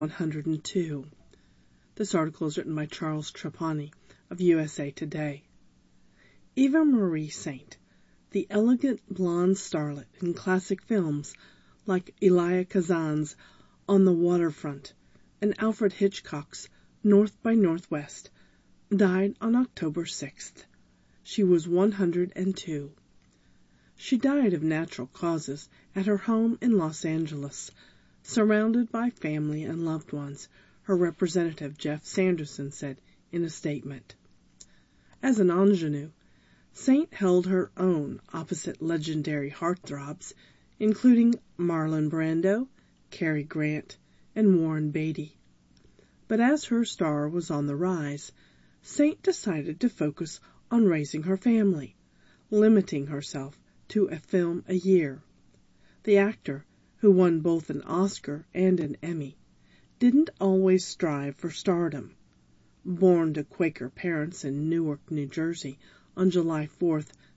102. This article is written by Charles Trapani of USA Today. Eva Marie Saint, the elegant blonde starlet in classic films like Elia Kazan's On the Waterfront and Alfred Hitchcock's North by Northwest, died on October 6th. She was 102. She died of natural causes at her home in Los Angeles, surrounded by family and loved ones, her representative Jeff Sanderson said in a statement. As an ingenue, Saint held her own opposite legendary heartthrobs, including Marlon Brando, Cary Grant, and Warren Beatty. But as her star was on the rise, Saint decided to focus on raising her family, limiting herself to a film a year. The actor, who won both an Oscar and an Emmy, didn't always strive for stardom. Born to Quaker parents in Newark, New Jersey, on July 4,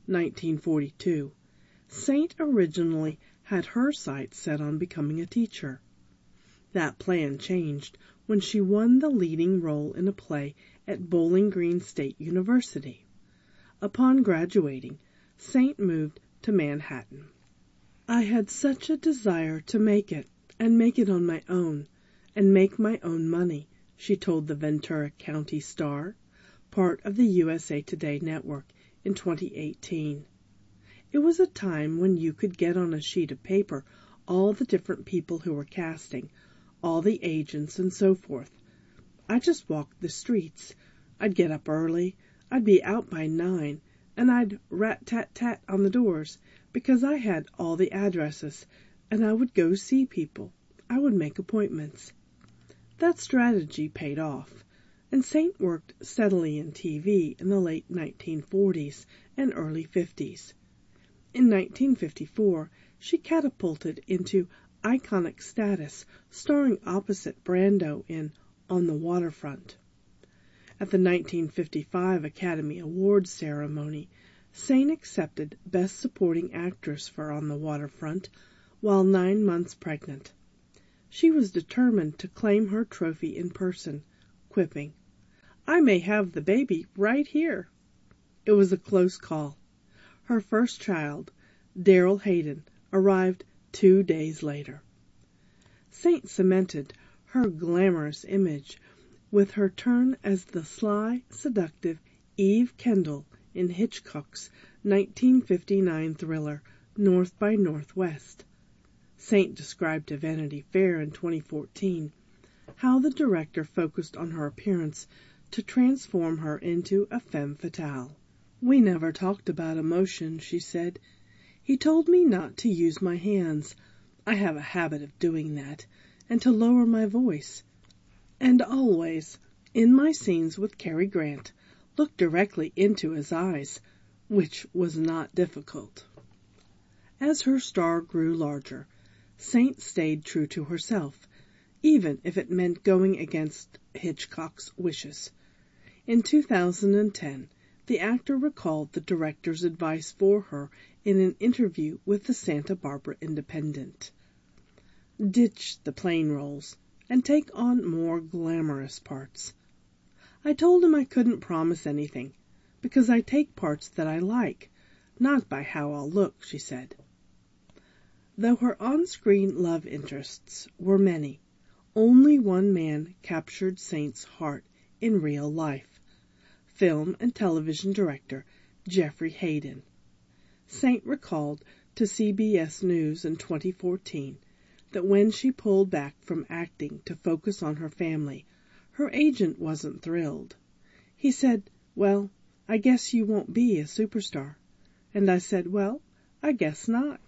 1942, Saint originally had her sights set on becoming a teacher. That plan changed when she won the leading role in a play at Bowling Green State University. Upon graduating, Saint moved to Manhattan. I had such a desire to make it, and make it on my own, and make my own money, she told the Ventura County Star, part of the USA Today network, in 2018. It was a time when you could get on a sheet of paper all the different people who were casting, all the agents and so forth. I just walked the streets. I'd get up early. I'd be out by 9, and I'd rat-tat-tat on the doors, because I had all the addresses, and I would go see people. I would make appointments. That strategy paid off, and Saint worked steadily in TV in the late 1940s and early 50s. In 1954, she catapulted into iconic status, starring opposite Brando in On the Waterfront. At the 1955 Academy Awards ceremony, Saint accepted Best Supporting Actress for On the Waterfront while 9 months pregnant. She was determined to claim her trophy in person, quipping, "I may have the baby right here." It was a close call. Her first child, Daryl Hayden, arrived 2 days later. Saint cemented her glamorous image with her turn as the sly, seductive Eve Kendall in Hitchcock's 1959 thriller North by Northwest. Saint described to Vanity Fair in 2014 how the director focused on her appearance to transform her into a femme fatale. "We never talked about emotion," she said. "He told me not to use my hands. I have a habit of doing that, and to lower my voice. And always, in my scenes with Cary Grant, look directly into his eyes," which was not difficult. As her star grew larger, Saint stayed true to herself, even if it meant going against Hitchcock's wishes. In 2010, the actor recalled the director's advice for her in an interview with the Santa Barbara Independent. "Ditch the plain roles and take on more glamorous parts." I told him I couldn't promise anything, because I take parts that I like, not by how I'll look, she said. Though her on-screen love interests were many, only one man captured Saint's heart in real life, film and television director Jeffrey Hayden. Saint recalled to CBS News in 2014 that when she pulled back from acting to focus on her family, her agent wasn't thrilled. He said, "Well, I guess you won't be a superstar." And I said, "Well, I guess not."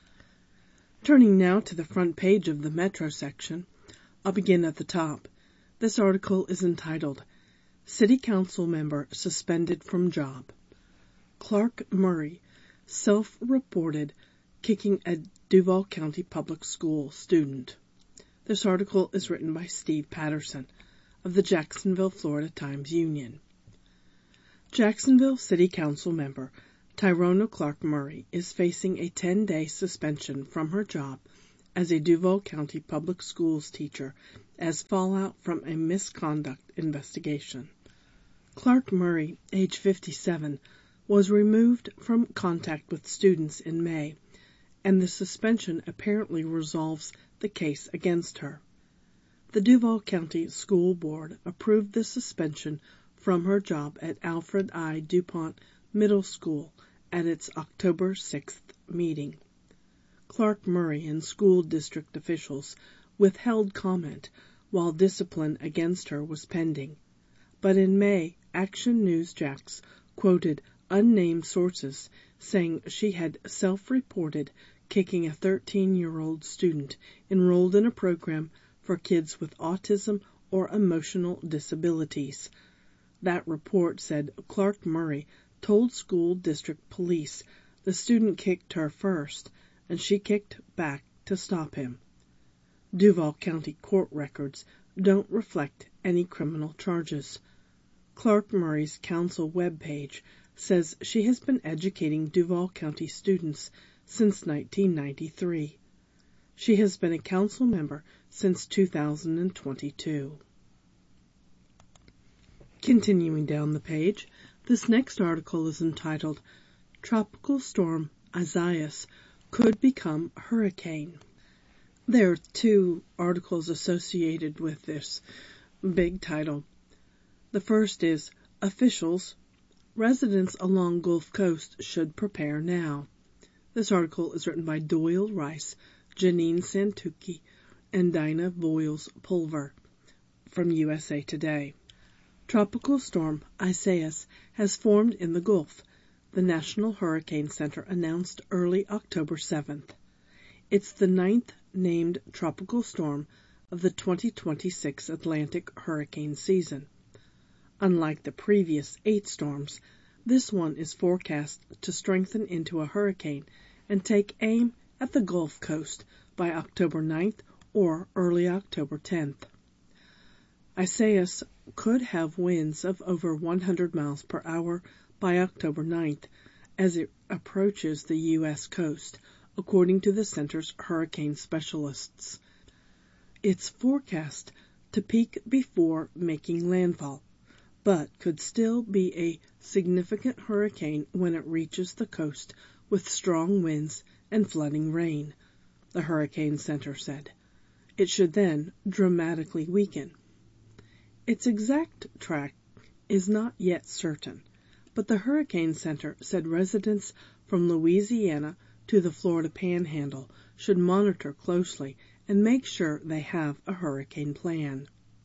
Turning now to the front page of the Metro section, I'll begin at the top. This article is entitled, "City Council Member Suspended from Job." Clark Murray, self-reported kicking a Duval County Public School student. This article is written by Steve Patterson of the Jacksonville, Florida Times-Union. Jacksonville City Council member Tyrona Clark Murray is facing a 10-day suspension from her job as a Duval County Public Schools teacher as fallout from a misconduct investigation. Clark Murray, age 57, was removed from contact with students in May, and the suspension apparently resolves the case against her. The Duval County School Board approved the suspension from her job at Alfred I. DuPont Middle School at its October 6th meeting. Clark Murray and school district officials withheld comment while discipline against her was pending. But in May, Action News Jax quoted unnamed sources saying she had self-reported kicking a 13-year-old student enrolled in a program for kids with autism or emotional disabilities. That report said Clark Murray told school district police the student kicked her first, and she kicked back to stop him. Duval County court records don't reflect any criminal charges. Clark Murray's council webpage says she has been educating Duval County students since 1993. She has been a council member since 2022. Continuing down the page, this next article is entitled, Tropical Storm Isaias Could Become Hurricane. There are two articles associated with this big title. The first is, Officials, Residents along Gulf Coast should prepare now. This article is written by Doyle Rice, Janine Santucci, and Dinah Voiles-Pulver from USA Today. Tropical storm Isaias has formed in the Gulf, the National Hurricane Center announced early October 7th. It's the 9th named tropical storm of the 2026 Atlantic hurricane season. Unlike the previous 8 storms, this one is forecast to strengthen into a hurricane and take aim at the Gulf Coast by October 9th or early October 10th. Isaias could have winds of over 100 miles per hour by October 9th as it approaches the U.S. coast, according to the center's hurricane specialists. It's forecast to peak before making landfall, but could still be a significant hurricane when it reaches the coast with strong winds and flooding rain, the Hurricane Center said. It should then dramatically weaken. Its exact track is not yet certain, but the Hurricane Center said residents from Louisiana to the Florida Panhandle should monitor closely and make sure they have a hurricane plan.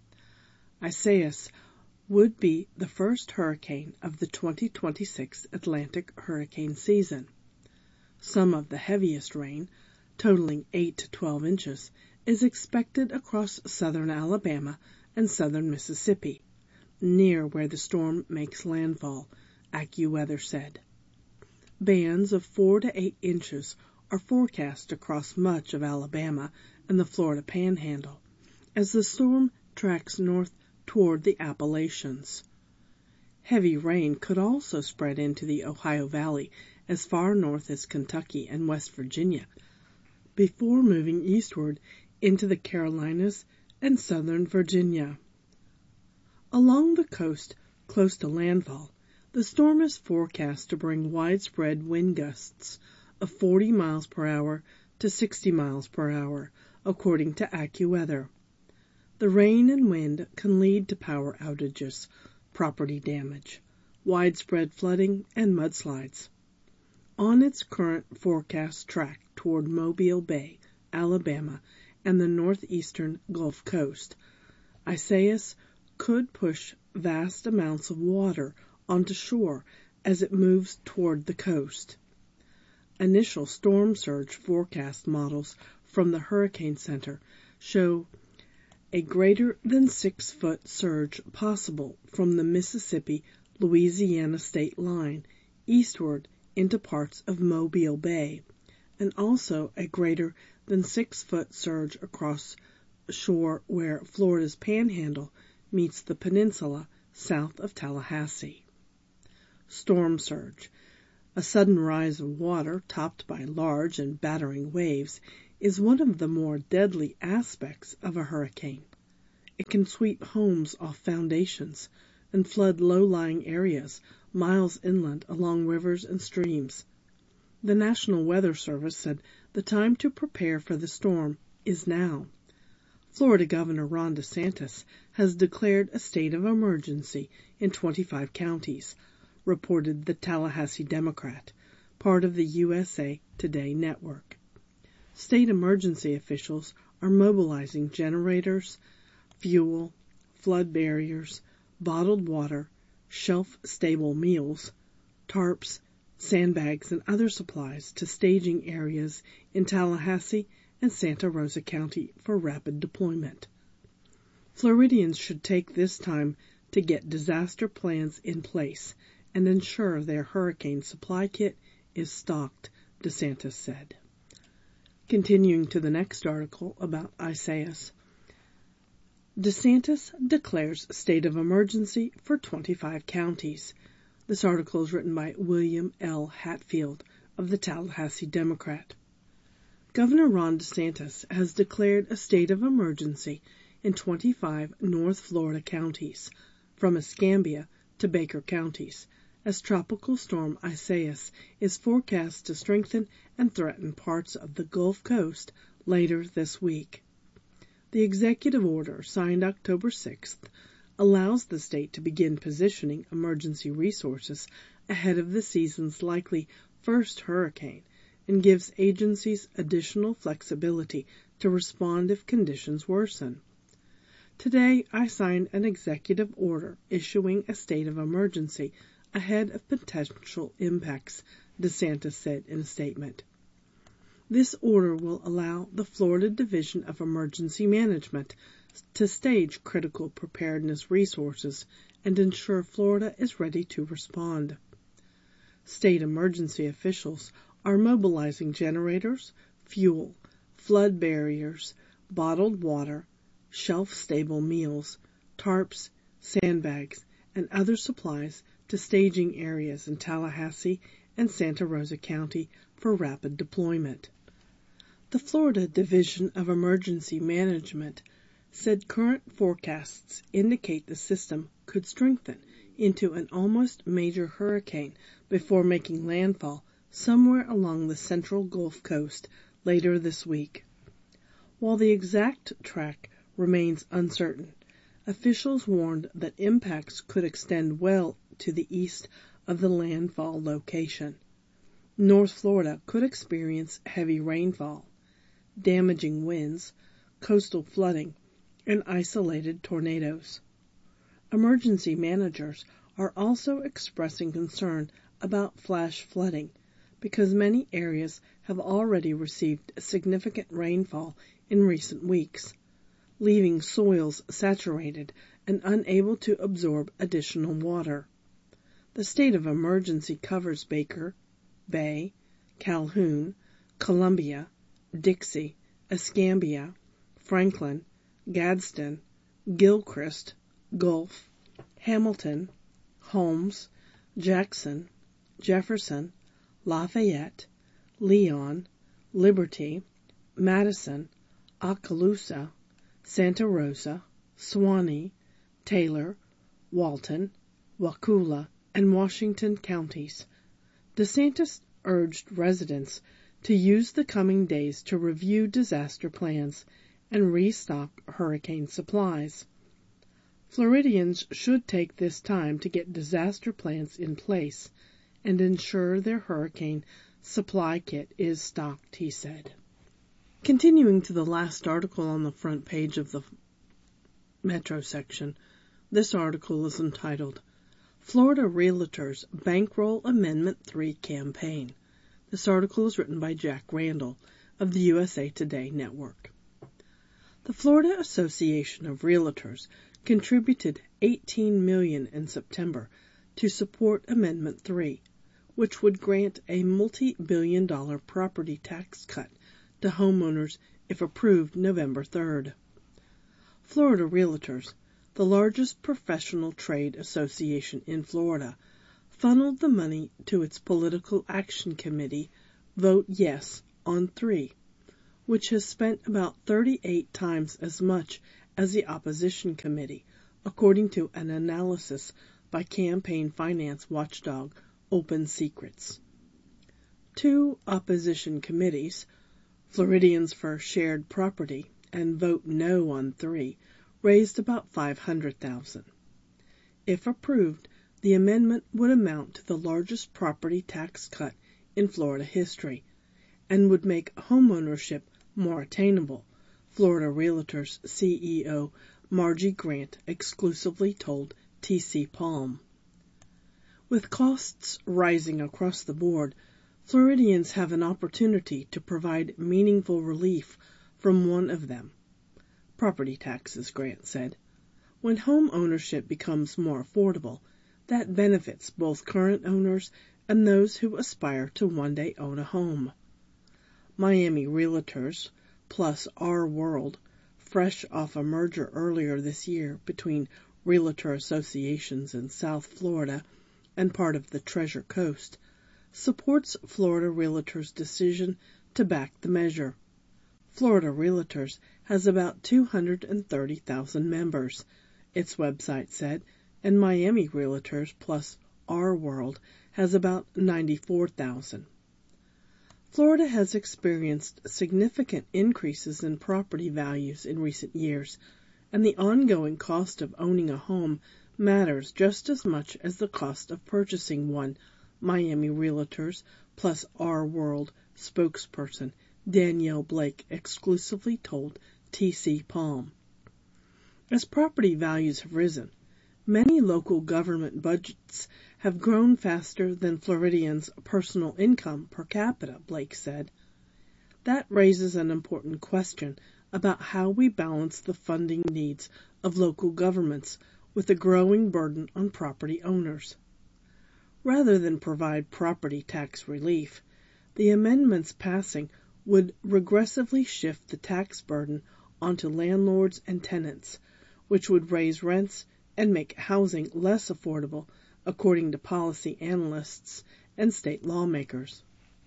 Isaias would be the first hurricane of the 2026 Atlantic hurricane season. Some of the heaviest rain, totaling 8 to 12 inches, is expected across southern Alabama and southern Mississippi, near where the storm makes landfall, AccuWeather said. Bands of 4 to 8 inches are forecast across much of Alabama and the Florida Panhandle as the storm tracks north toward the Appalachians. Heavy rain could also spread into the Ohio Valley as far north as Kentucky and West Virginia, before moving eastward into the Carolinas and southern Virginia. Along the coast, close to landfall, the storm is forecast to bring widespread wind gusts of 40 miles per hour to 60 miles per hour, according to AccuWeather. The rain and wind can lead to power outages, property damage, widespread flooding, and mudslides. On its current forecast track toward Mobile Bay, Alabama, and the northeastern Gulf Coast, Isaias could push vast amounts of water onto shore as it moves toward the coast. Initial storm surge forecast models from the Hurricane Center show a greater than 6-foot surge possible from the Mississippi-Louisiana state line eastward into parts of Mobile Bay, and also a greater than 6-foot surge across shore where Florida's Panhandle meets the peninsula south of Tallahassee. Storm surge, a sudden rise of water topped by large and battering waves, is one of the more deadly aspects of a hurricane. It can sweep homes off foundations and flood low-lying areas miles inland along rivers and streams. The National Weather Service said the time to prepare for the storm is now. Florida Governor Ron DeSantis has declared a state of emergency in 25 counties, reported the Tallahassee Democrat, part of the USA Today network. State emergency officials are mobilizing generators, fuel, flood barriers, bottled water, shelf-stable meals, tarps, sandbags, and other supplies to staging areas in Tallahassee and Santa Rosa County for rapid deployment. Floridians should take this time to get disaster plans in place and ensure their hurricane supply kit is stocked, DeSantis said. Continuing to the next article about Isaias. DeSantis declares state of emergency for 25 counties. This article is written by William L. Hatfield of the Tallahassee Democrat. Governor Ron DeSantis has declared a state of emergency in 25 North Florida counties, from Escambia to Baker counties, as Tropical Storm Isaias is forecast to strengthen and threaten parts of the Gulf Coast later this week. The executive order, signed October 6th, allows the state to begin positioning emergency resources ahead of the season's likely first hurricane and gives agencies additional flexibility to respond if conditions worsen. Today, I signed an executive order issuing a state of emergency ahead of potential impacts, DeSantis said in a statement. This order will allow the Florida Division of Emergency Management to stage critical preparedness resources and ensure Florida is ready to respond. State emergency officials are mobilizing generators, fuel, flood barriers, bottled water, shelf-stable meals, tarps, sandbags, and other supplies to staging areas in Tallahassee and Santa Rosa County for rapid deployment. The Florida Division of Emergency Management said current forecasts indicate the system could strengthen into an almost major hurricane before making landfall somewhere along the central Gulf Coast later this week. While the exact track remains uncertain, officials warned that impacts could extend well to the east of the landfall location. North Florida could experience heavy rainfall, damaging winds, coastal flooding, and isolated tornadoes. Emergency managers are also expressing concern about flash flooding because many areas have already received significant rainfall in recent weeks, leaving soils saturated and unable to absorb additional water. The state of emergency covers Baker, Bay, Calhoun, Columbia, Dixie, Escambia, Franklin, Gadsden, Gilchrist, Gulf, Hamilton, Holmes, Jackson, Jefferson, Lafayette, Leon, Liberty, Madison, Okaloosa, Santa Rosa, Suwannee, Taylor, Walton, Wakulla, and Washington counties. DeSantis urged residents to use the coming days to review disaster plans and restock hurricane supplies. Floridians should take this time to get disaster plans in place and ensure their hurricane supply kit is stocked, he said. Continuing to the last article on the front page of the Metro section, this article is entitled, Florida Realtors Bankroll Amendment 3 Campaign. This article is written by Jack Randall of the USA Today network. The Florida Association of Realtors contributed $18 million in September to support Amendment 3, which would grant a multi-billion-dollar property tax cut to homeowners if approved November 3rd. Florida Realtors, the largest professional trade association in Florida, funneled the money to its Political Action Committee, Vote Yes on 3, which has spent about 38 times as much as the opposition committee, according to an analysis by campaign finance watchdog Open Secrets. 2 opposition committees, Floridians for Shared Property and Vote No on 3, raised about $500,000. If approved, the amendment would amount to the largest property tax cut in Florida history and would make homeownership more attainable, Florida Realtors CEO Margie Grant exclusively told T.C. Palm. With costs rising across the board, Floridians have an opportunity to provide meaningful relief from one of them. Property taxes, Grant said. When home ownership becomes more affordable, that benefits both current owners and those who aspire to one day own a home. Miami Realtors, plus Our World, fresh off a merger earlier this year between realtor associations in South Florida and part of the Treasure Coast, supports Florida Realtors' decision to back the measure. Florida Realtors has about 230,000 members, its website said, and Miami Realtors plus Our World has about 94,000. Florida has experienced significant increases in property values in recent years, and the ongoing cost of owning a home matters just as much as the cost of purchasing one, Miami Realtors plus Our World spokesperson Danielle Blake exclusively told T.C. Palm. As property values have risen, many local government budgets have grown faster than Floridians' personal income per capita, Blake said. That raises an important question about how we balance the funding needs of local governments with the growing burden on property owners. Rather than provide property tax relief, the amendment's passing would regressively shift the tax burden onto landlords and tenants, which would raise rents and make housing less affordable, according to policy analysts and state lawmakers.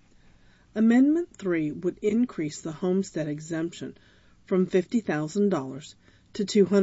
Amendment 3 would increase the homestead exemption from $50,000 to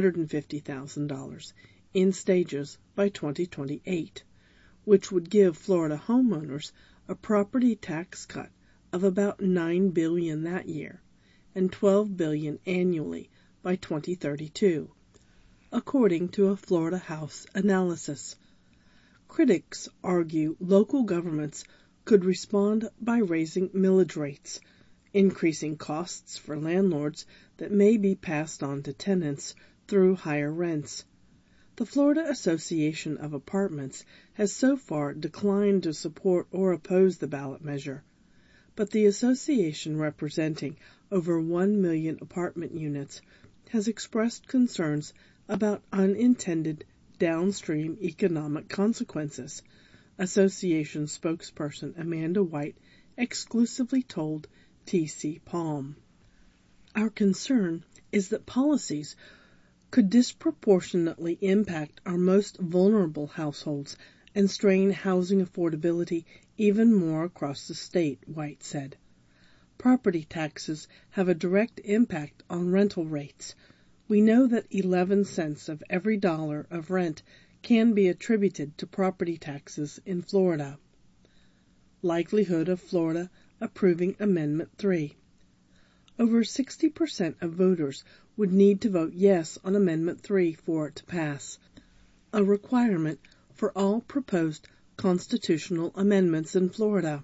$250,000 in stages by 2028, which would give Florida homeowners a property tax cut of about $9 billion that year and $12 billion annually by 2032, according to a Florida House analysis. Critics argue local governments could respond by raising millage rates, increasing costs for landlords that may be passed on to tenants through higher rents. The Florida Association of Apartments has so far declined to support or oppose the ballot measure, but the association, representing over 1 million apartment units, has expressed concerns about unintended downstream economic consequences, association spokesperson Amanda White exclusively told T.C. Palm. Our concern is that policies could disproportionately impact our most vulnerable households and strain housing affordability even more across the state, White said. Property taxes have a direct impact on rental rates. We know that 11 cents of every dollar of rent can be attributed to property taxes in Florida. Likelihood of Florida approving Amendment 3. Over 60% of voters would need to vote yes on Amendment 3 for it to pass, a requirement for all proposed constitutional amendments in Florida.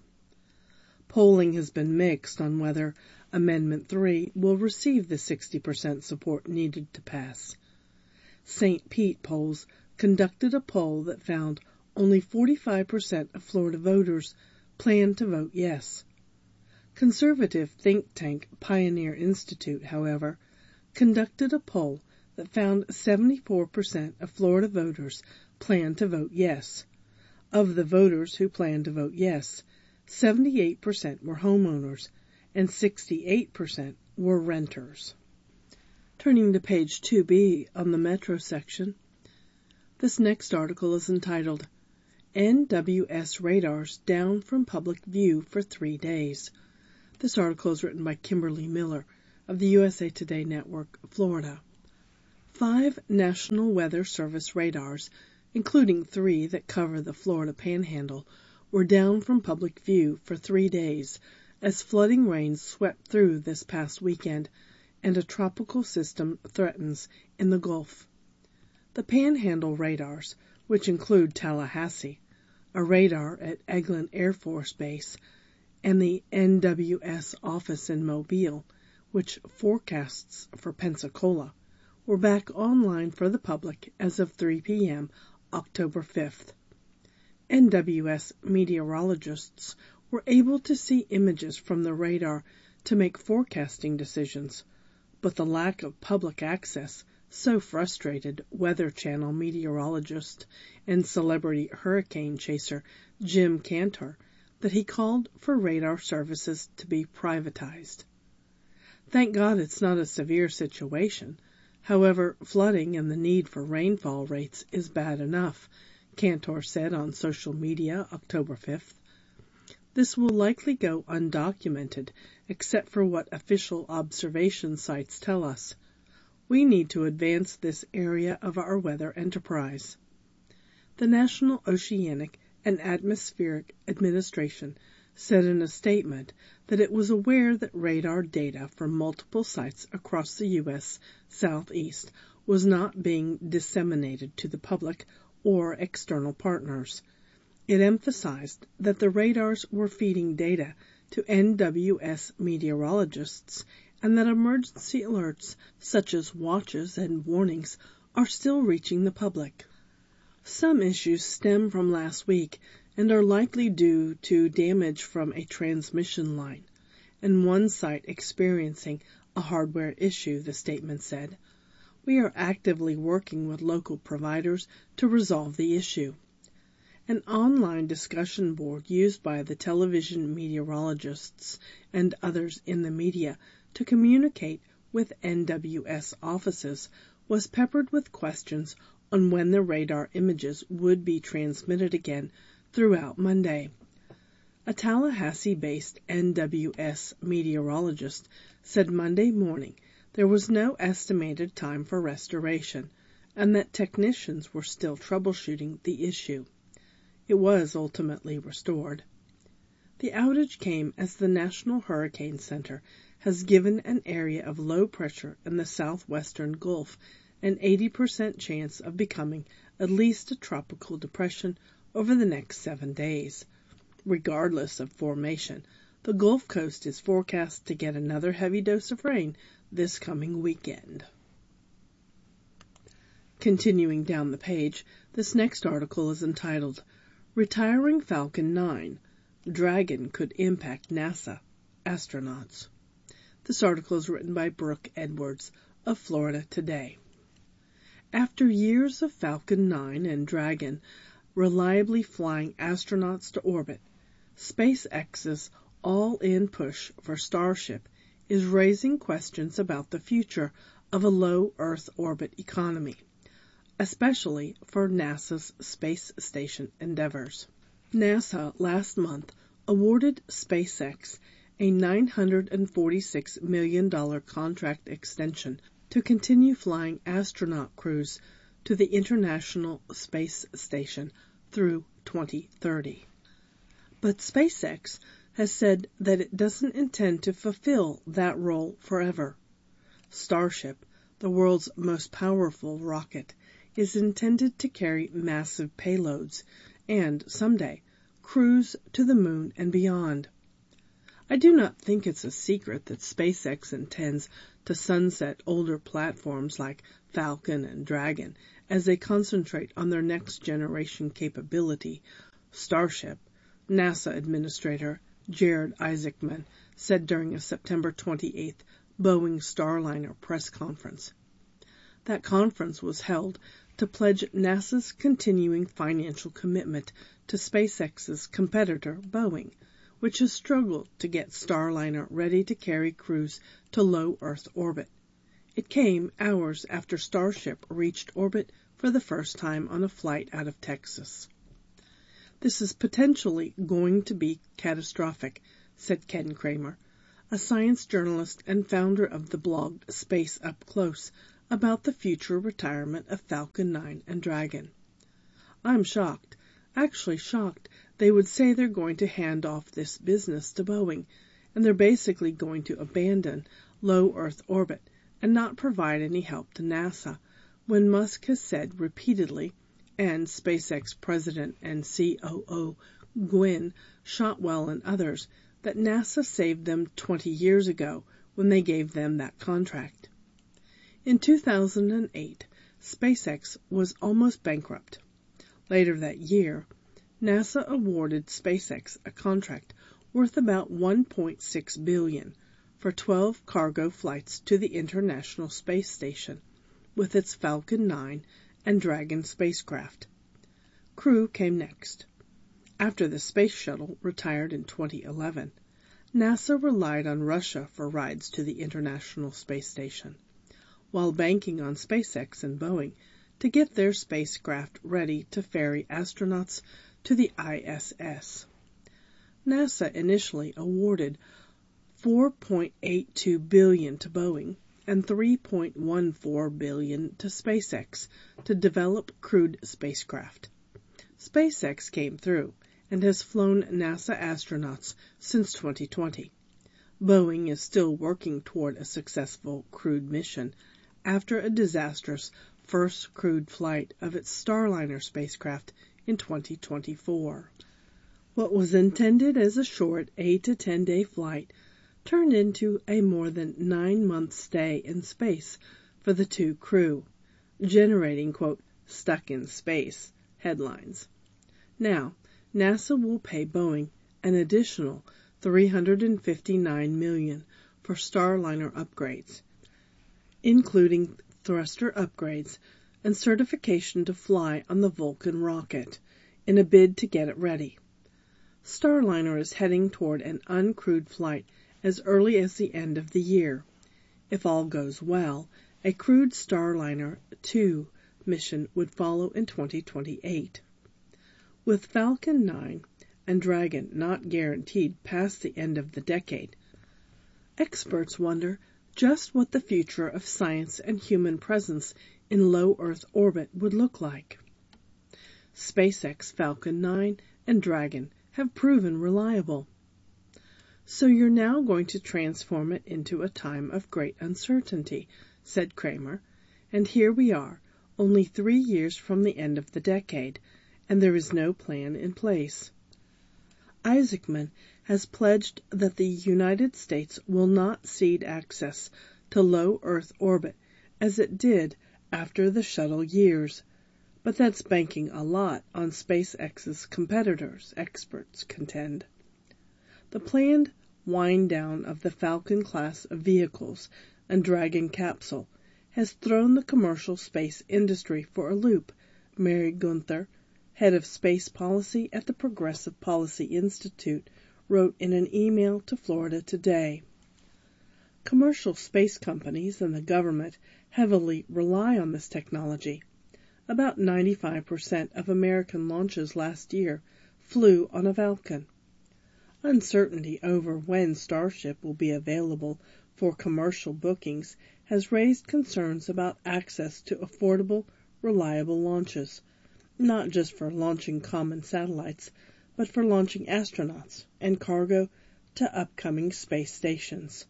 Polling has been mixed on whether Amendment 3 will receive the 60% support needed to pass. St. Pete polls conducted a poll that found only 45% of Florida voters plan to vote yes. Conservative think tank Pioneer Institute, however, conducted a poll that found 74% of Florida voters plan to vote yes. Of the voters who plan to vote yes, 78% were homeowners and 68% were renters. Turning to page 2B on the Metro section, this next article is entitled, NWS Radars Down from Public View for 3 Days. This article is written by Kimberly Miller of the USA Today Network, Florida. 5 National Weather Service radars, including 3 that cover the Florida Panhandle, were down from public view for 3 days as flooding rains swept through this past weekend and a tropical system threatens in the Gulf. The Panhandle radars, which include Tallahassee, a radar at Eglin Air Force Base, and the NWS office in Mobile, which forecasts for Pensacola, were back online for the public as of 3 p.m. October 5th. NWS meteorologists were able to see images from the radar to make forecasting decisions, but the lack of public access so frustrated Weather Channel meteorologist and celebrity hurricane chaser Jim Cantor that he called for radar services to be privatized. Thank God it's not a severe situation. However, flooding and the need for rainfall rates is bad enough, Cantor said on social media October 5th. This will likely go undocumented, except for what official observation sites tell us. We need to advance this area of our weather enterprise. The National Oceanic and Atmospheric Administration said in a statement that it was aware that radar data from multiple sites across the U.S. Southeast was not being disseminated to the public or external partners. It emphasized that the radars were feeding data to NWS meteorologists and that emergency alerts such as watches and warnings are still reaching the public. Some issues stem from last week and are likely due to damage from a transmission line, and one site experiencing a hardware issue, the statement said. We are actively working with local providers to resolve the issue. An online discussion board used by the television meteorologists and others in the media to communicate with NWS offices was peppered with questions on when the radar images would be transmitted again throughout Monday. A Tallahassee-based NWS meteorologist said Monday morning there was no estimated time for restoration and that technicians were still troubleshooting the issue. It was ultimately restored. The outage came as the National Hurricane Center has given an area of low pressure in the southwestern Gulf an 80% chance of becoming at least a tropical depression over the next 7 days. Regardless of formation, the Gulf Coast is forecast to get another heavy dose of rain this coming weekend. Continuing down the page, this next article is entitled, Retiring Falcon 9, Dragon Could Impact NASA, Astronauts. This article is written by Brooke Edwards of Florida Today. After years of Falcon 9 and Dragon reliably flying astronauts to orbit, SpaceX's all-in push for Starship is raising questions about the future of a low Earth orbit economy, especially for NASA's space station endeavors. NASA last month awarded SpaceX a $946 million contract extension to continue flying astronaut crews to the International Space Station through 2030. But SpaceX has said that it doesn't intend to fulfill that role forever. Starship, the world's most powerful rocket, is intended to carry massive payloads and, someday, cruise to the moon and beyond. I do not think it's a secret that SpaceX intends to sunset older platforms like Falcon and Dragon as they concentrate on their next-generation capability. Starship, NASA Administrator Jared Isaacman said during a September 28th Boeing Starliner press conference. That conference was held to pledge NASA's continuing financial commitment to SpaceX's competitor, Boeing, which has struggled to get Starliner ready to carry crews to low Earth orbit. It came hours after Starship reached orbit for the first time on a flight out of Texas. This is potentially going to be catastrophic, said Ken Kramer, a science journalist and founder of the blog Space Up Close, about the future retirement of Falcon 9 and Dragon. I'm shocked, actually shocked, they would say they're going to hand off this business to Boeing, and they're basically going to abandon low Earth orbit and not provide any help to NASA, when Musk has said repeatedly, and SpaceX President and COO Gwynne Shotwell and others, that NASA saved them 20 years ago when they gave them that contract. In 2008, SpaceX was almost bankrupt. Later that year, NASA awarded SpaceX a contract worth about $1.6 billion for 12 cargo flights to the International Space Station with its Falcon 9 and Dragon spacecraft. Crew came next. After the Space Shuttle retired in 2011, NASA relied on Russia for rides to the International Space Station, while banking on SpaceX and Boeing to get their spacecraft ready to ferry astronauts to the ISS. NASA initially awarded $4.82 billion to Boeing and $3.14 billion to SpaceX to develop crewed spacecraft. SpaceX came through and has flown NASA astronauts since 2020. Boeing is still working toward a successful crewed mission after a disastrous first crewed flight of its Starliner spacecraft in 2024. What was intended as a short 8 to 10 day flight turned into a more than 9-month stay in space for the two crew, generating, quote, "stuck in space" headlines. Now, NASA will pay Boeing an additional $359 million for Starliner upgrades, including thruster upgrades and certification to fly on the Vulcan rocket, in a bid to get it ready. Starliner is heading toward an uncrewed flight as early as the end of the year. If all goes well, a crewed Starliner 2 mission would follow in 2028. With Falcon 9 and Dragon not guaranteed past the end of the decade, experts wonder just what the future of science and human presence in low Earth orbit would look like. SpaceX Falcon 9 and Dragon have proven reliable. So you're now going to transform it into a time of great uncertainty, said Kramer, and here we are, only 3 years from the end of the decade, and there is no plan in place. Isaacman has pledged that the United States will not cede access to low Earth orbit as it did after the shuttle years, but that's banking a lot on SpaceX's competitors, experts contend. The planned wind-down of the Falcon class of vehicles and Dragon capsule has thrown the commercial space industry for a loop, Mary Gunther, head of space policy at the Progressive Policy Institute, wrote in an email to Florida Today. Commercial space companies and the government heavily rely on this technology. About 95% of American launches last year flew on a Falcon. Uncertainty over when Starship will be available for commercial bookings has raised concerns about access to affordable, reliable launches, not just for launching common satellites, but for launching astronauts and cargo to upcoming space stations.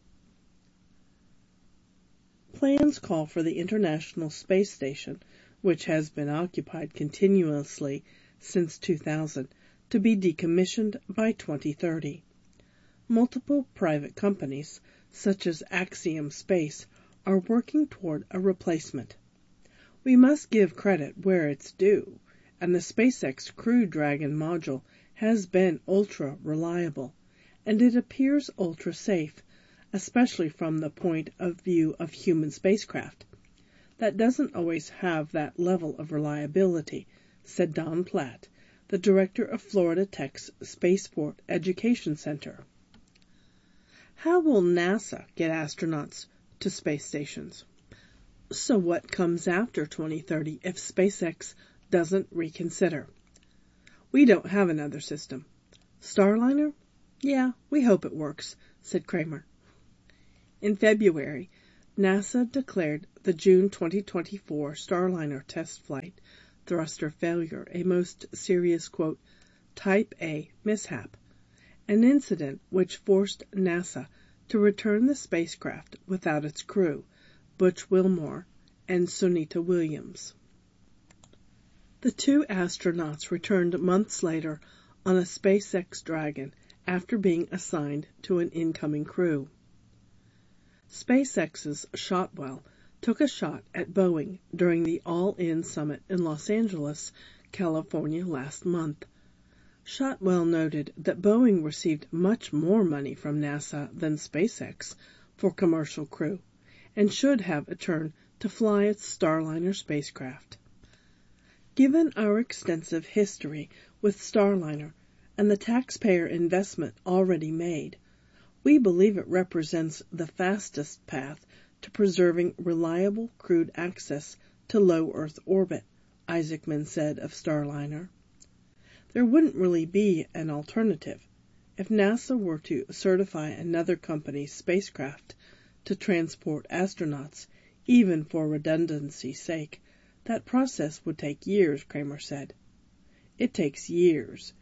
Plans call for the International Space Station, which has been occupied continuously since 2000, to be decommissioned by 2030. Multiple private companies, such as Axiom Space, are working toward a replacement. We must give credit where it's due, and the SpaceX Crew Dragon module has been ultra-reliable, and it appears ultra-safe, especially from the point of view of human spacecraft. That doesn't always have that level of reliability, said Don Platt, the director of Florida Tech's Spaceport Education Center. How will NASA get astronauts to space stations? So what comes after 2030 if SpaceX doesn't reconsider? We don't have another system. Starliner? Yeah, we hope it works, said Kramer. In February, NASA declared the June 2024 Starliner test flight thruster failure a most serious, quote, Type A mishap, an incident which forced NASA to return the spacecraft without its crew, Butch Wilmore and Sunita Williams. The two astronauts returned months later on a SpaceX Dragon after being assigned to an incoming crew. SpaceX's Shotwell took a shot at Boeing during the All-In Summit in Los Angeles, California last month. Shotwell noted that Boeing received much more money from NASA than SpaceX for commercial crew and should have a turn to fly its Starliner spacecraft. Given our extensive history with Starliner and the taxpayer investment already made, we believe it represents the fastest path to preserving reliable crewed access to low Earth orbit, Isaacman said of Starliner. There wouldn't really be an alternative. If NASA were to certify another company's spacecraft to transport astronauts, even for redundancy's sake, that process would take years, Kramer said. It takes years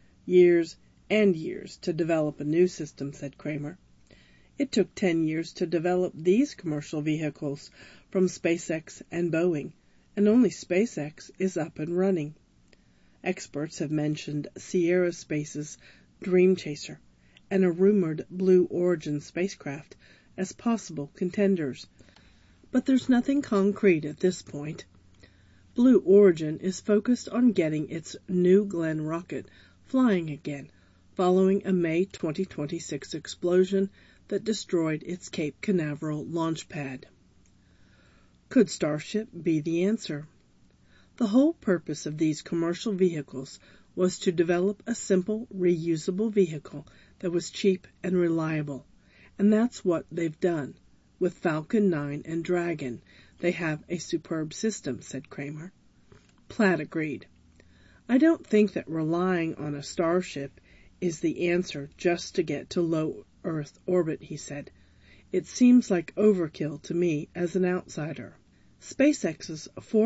and years to develop a new system, said Kramer. It took 10 years to develop these commercial vehicles from SpaceX and Boeing, and only SpaceX is up and running. Experts have mentioned Sierra Space's Dream Chaser and a rumored Blue Origin spacecraft as possible contenders, but there's nothing concrete at this point. Blue Origin is focused on getting its New Glenn rocket flying again, following a May 2026 explosion that destroyed its Cape Canaveral launch pad. Could Starship be the answer? The whole purpose of these commercial vehicles was to develop a simple, reusable vehicle that was cheap and reliable, and that's what they've done. With Falcon 9 and Dragon, they have a superb system, said Kramer. Platt agreed. I don't think that relying on a Starship is the answer just to get to low Earth orbit, he said. It seems like overkill to me as an outsider. SpaceX's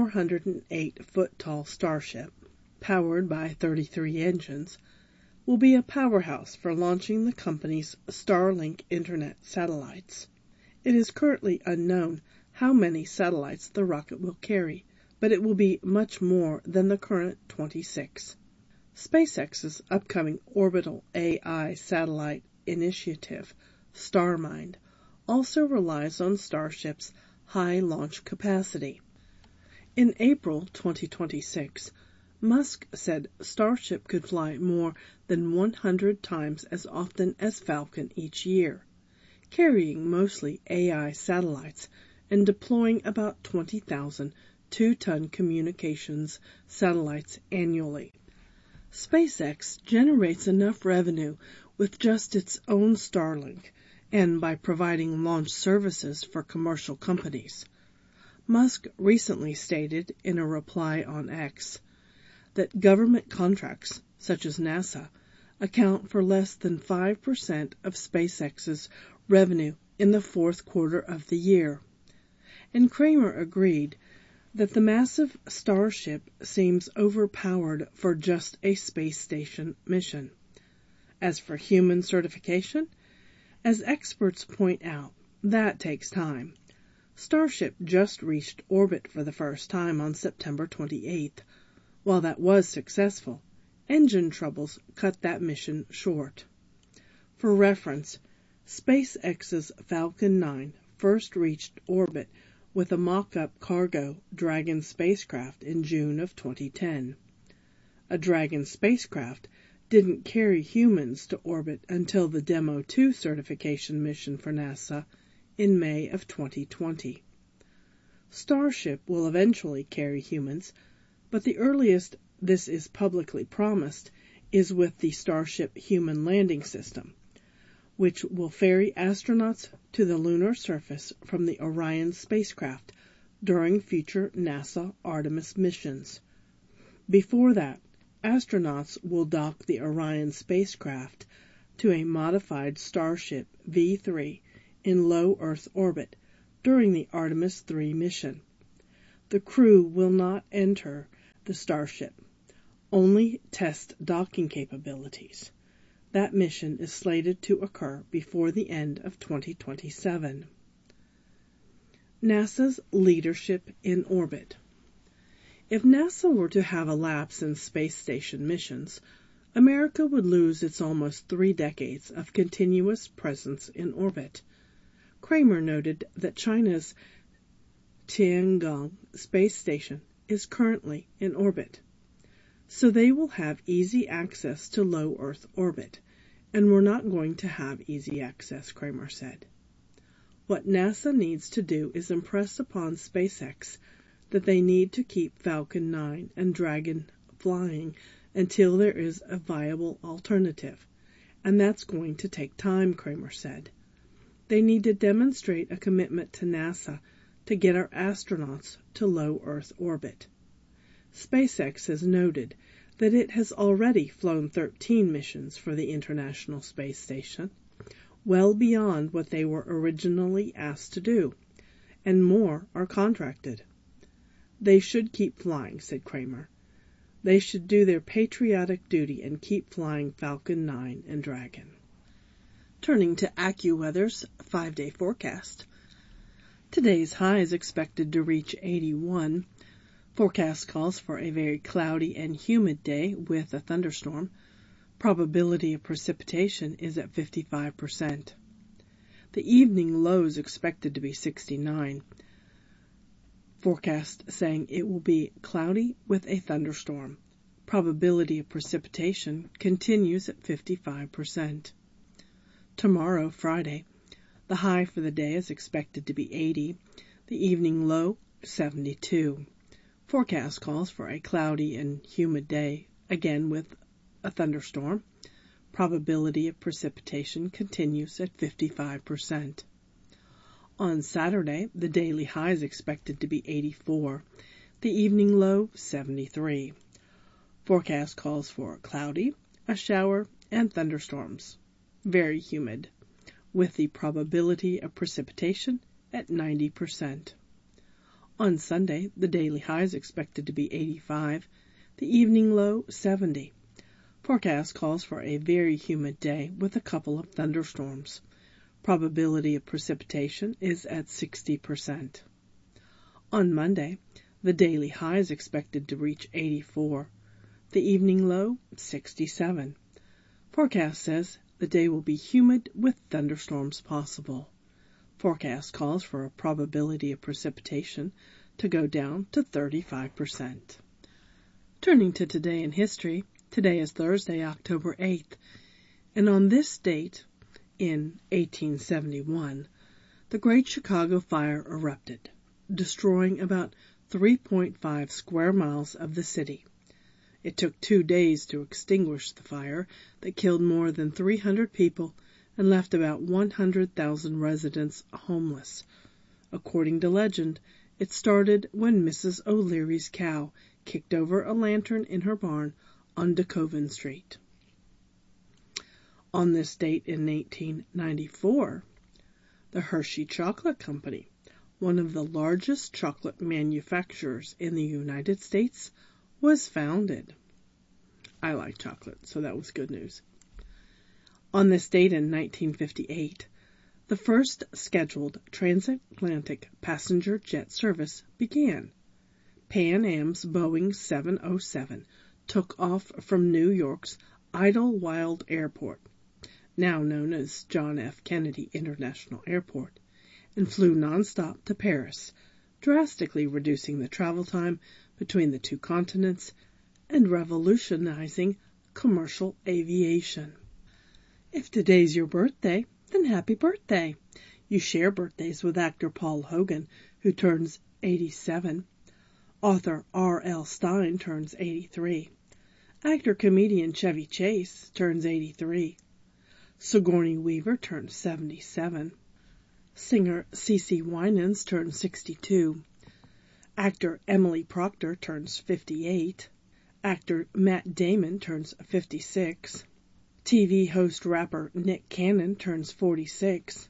408-foot-tall Starship, powered by 33 engines, will be a powerhouse for launching the company's Starlink Internet satellites. It is currently unknown how many satellites the rocket will carry, but it will be much more than the current 26. SpaceX's upcoming orbital AI satellite initiative, StarMind, also relies on Starship's high launch capacity. In April 2026, Musk said Starship could fly more than 100 times as often as Falcon each year, carrying mostly AI satellites and deploying about 20,000 two-ton communications satellites annually. SpaceX generates enough revenue with just its own Starlink and by providing launch services for commercial companies. Musk recently stated in a reply on X that government contracts, such as NASA, account for less than 5% of SpaceX's revenue in the fourth quarter of the year. And Kramer agreed that the massive Starship seems overpowered for just a space station mission. As for human certification, as experts point out, that takes time. Starship just reached orbit for the first time on September 28th. While that was successful, engine troubles cut that mission short. For reference, SpaceX's Falcon 9 first reached orbit with a mock-up cargo Dragon spacecraft in June of 2010. A Dragon spacecraft didn't carry humans to orbit until the Demo 2 certification mission for NASA in May of 2020. Starship will eventually carry humans, but the earliest this is publicly promised is with the Starship Human Landing System, which will ferry astronauts to the lunar surface from the Orion spacecraft during future NASA Artemis missions. Before that, astronauts will dock the Orion spacecraft to a modified Starship V3 in low Earth orbit during the Artemis 3 mission. The crew will not enter the Starship, only test docking capabilities. That mission is slated to occur before the end of 2027. NASA's leadership in orbit. If NASA were to have a lapse in space station missions, America would lose its almost 3 decades of continuous presence in orbit. Kramer noted that China's Tiangong space station is currently in orbit, so they will have easy access to low Earth orbit, and we're not going to have easy access, Kramer said. What NASA needs to do is impress upon SpaceX that they need to keep Falcon 9 and Dragon flying until there is a viable alternative, and that's going to take time, Kramer said. They need to demonstrate a commitment to NASA to get our astronauts to low Earth orbit. SpaceX has noted that it has already flown 13 missions for the International Space Station, well beyond what they were originally asked to do, and more are contracted. They should keep flying, said Kramer. They should do their patriotic duty and keep flying Falcon 9 and Dragon. Turning to AccuWeather's 5-day forecast. Today's high is expected to reach 81. Forecast calls for a very cloudy and humid day with a thunderstorm. Probability of precipitation is at 55%. The evening low is expected to be 69. Forecast saying it will be cloudy with a thunderstorm. Probability of precipitation continues at 55%. Tomorrow, Friday, the high for the day is expected to be 80. The evening low, 72. Forecast calls for a cloudy and humid day, again with a thunderstorm. Probability of precipitation continues at 55%. On Saturday, the daily high is expected to be 84. The evening low, 73. Forecast calls for cloudy, a shower, and thunderstorms. Very humid, with the probability of precipitation at 90%. On Sunday, the daily high is expected to be 85. The evening low, 70. Forecast calls for a very humid day with a couple of thunderstorms. Probability of precipitation is at 60%. On Monday, the daily high is expected to reach 84. The evening low, 67. Forecast says the day will be humid with thunderstorms possible. Forecast calls for a probability of precipitation to go down to 35%. Turning to today in history, today is Thursday, October 8th, and on this date, in 1871, the Great Chicago Fire erupted, destroying about 3.5 square miles of the city. It took 2 days to extinguish the fire that killed more than 300 people and left about 100,000 residents homeless. According to legend, it started when Mrs. O'Leary's cow kicked over a lantern in her barn on DeKoven Street. On this date in 1894, the Hershey Chocolate Company, one of the largest chocolate manufacturers in the United States, was founded. I like chocolate, so that was good news. On this date in 1958, the first scheduled transatlantic passenger jet service began. Pan Am's Boeing 707 took off from New York's Idlewild Airport, now known as John F. Kennedy International Airport, and flew nonstop to Paris, drastically reducing the travel time between the two continents and revolutionizing commercial aviation. If today's your birthday, then happy birthday. You share birthdays with actor Paul Hogan, who turns 87. Author R.L. Stine turns 83. Actor-comedian Chevy Chase turns 83. Sigourney Weaver turns 77. Singer CeCe Winans turns 62. Actor Emily Proctor turns 58. Actor Matt Damon turns 56. TV host rapper Nick Cannon turns 46.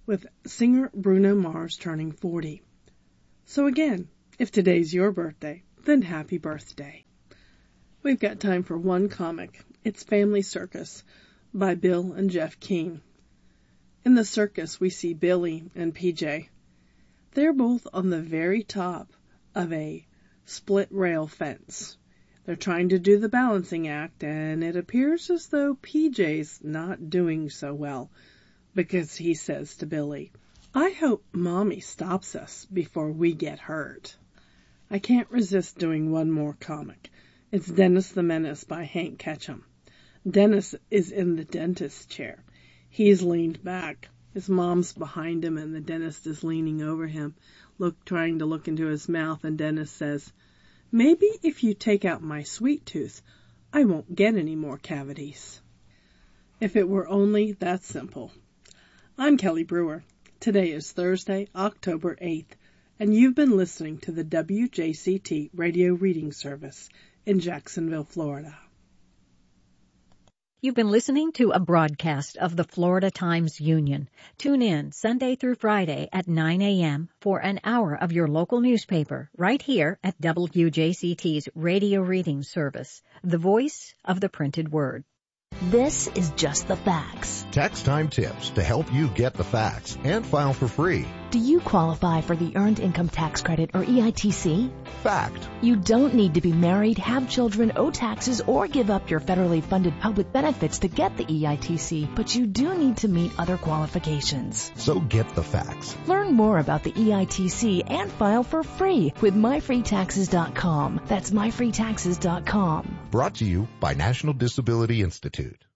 with singer Bruno Mars turning 40. So again, if today's your birthday, then happy birthday. We've got time for one comic. It's Family Circus by Bill and Jeff Keane. In the circus, we see Billy and PJ. They're both on the very top of a split rail fence. They're trying to do the balancing act, and it appears as though PJ's not doing so well, because he says to Billy, "I hope Mommy stops us before we get hurt." I can't resist doing one more comic. It's Dennis the Menace by Hank Ketchum. Dennis is in the dentist's chair. He's leaned back. His mom's behind him, and the dentist is leaning over him, trying to look into his mouth, and Dennis says, "Maybe if you take out my sweet tooth, I won't get any more cavities." If it were only that simple. I'm Kelly Brewer. Today is Thursday, October 8th, and you've been listening to the WJCT Radio Reading Service in Jacksonville, Florida. You've been listening to a broadcast of the Florida Times-Union. Tune in Sunday through Friday at 9 a.m. for an hour of your local newspaper right here at WJCT's Radio Reading Service, the voice of the printed word. This is Just the Facts. Tax time tips to help you get the facts and file for free. Do you qualify for the Earned Income Tax Credit, or EITC? Fact. You don't need to be married, have children, owe taxes, or give up your federally funded public benefits to get the EITC, but you do need to meet other qualifications. So get the facts. Learn more about the EITC and file for free with myfreetaxes.com. That's myfreetaxes.com. Brought to you by National Disability Institute.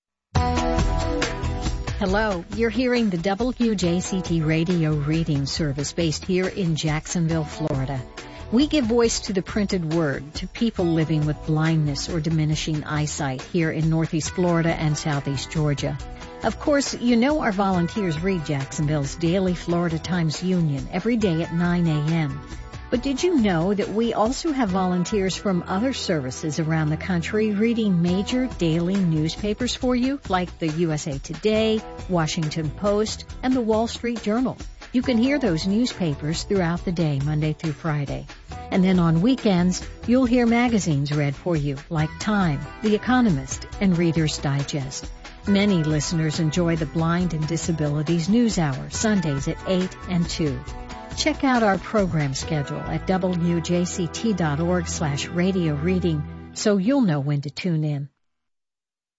Hello, you're hearing the WJCT Radio Reading Service based here in Jacksonville, Florida. We give voice to the printed word to people living with blindness or diminishing eyesight here in Northeast Florida and Southeast Georgia. Of course, you know our volunteers read Jacksonville's daily Florida Times-Union every day at 9 a.m. But did you know that we also have volunteers from other services around the country reading major daily newspapers for you, like the USA Today, Washington Post, and the Wall Street Journal? You can hear those newspapers throughout the day, Monday through Friday. And then on weekends, you'll hear magazines read for you, like Time, The Economist, and Reader's Digest. Many listeners enjoy the Blind and Disabilities News Hour, Sundays at 8 and 2. Check out our program schedule at wjct.org/radio reading so you'll know when to tune in.